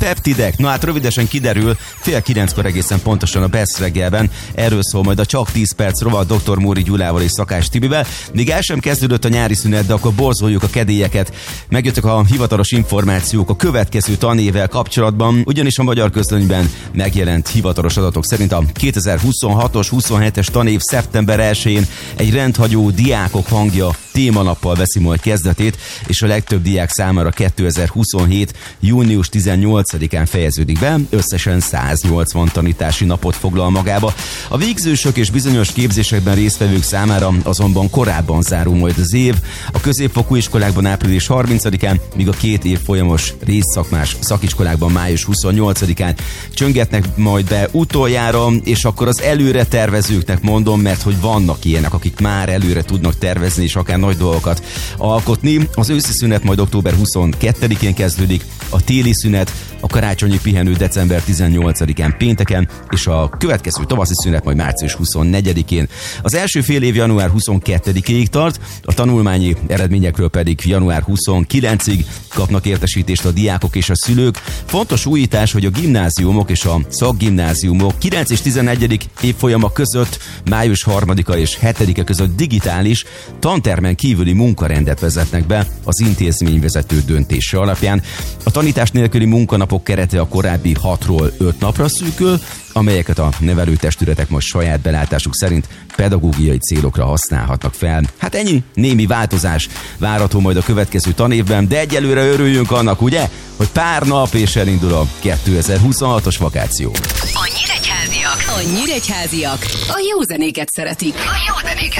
peptidek. Na hát rövidesen kiderül, 8:30 egészen pontosan a Best reggelben. Erről szól majd a Csak 10 perc rovat Dr. Móri Gyulával és Szakás Tibivel. Még el sem kezdődött a nyári szünet, de akkor borzoljuk a kedélyeket. Megjöttek a hivatalos információk a következő tanévvel kapcsolatban, ugyanis a Magyar Közlönyben megjelent hivatalos adatok szerint a 2026-os 27-es tanév szeptember 1-én egy rendhagyó diákok hangja témanappal veszi majd kezdetét, és a legtöbb diák számára 2027. június 18-án fejeződik be, összesen 180 tanítási napot foglal magába. A végzősök és bizonyos képzésekben résztvevők számára azonban korábban zárul majd az év, a középfokú iskolákban április 30-án, míg a 2 évfolyamos részszakmás szakiskolákban május 28-án csöngetnek majd be utoljára, és akkor az előre tervezőknek mondom, mert hogy vannak ilyenek, akik már előre tudnak tervezni, és akár nagy dolgokat alkotni. Az őszi szünet majd október 22-én kezdődik, a téli szünet, a karácsonyi pihenő december 18-án pénteken, és a következő tavaszi szünet majd március 24-én. Az első fél év január 22-ig tart, a tanulmányi eredményekről pedig január 29-ig kapnak értesítést a diákok és a szülők. Fontos újítás, hogy a gimnáziumok és a szakgimnáziumok 9 és 11. évfolyama között május 3-a és 7-e között digitális tantermen kívüli munkarendet vezetnek be az intézményvezető döntése alapján. A tanítás nélküli munkanapok kerete a korábbi 6-ról 5 napra szűkül, amelyeket a nevelőtestületek most saját belátásuk szerint pedagógiai célokra használhatnak fel. Hát ennyi némi változás várható majd a következő tanévben, de egyelőre örüljünk annak, ugye, hogy pár nap és elindul a 2026-os vakáció. A nyíregyháziak a jó zenéket szeretik.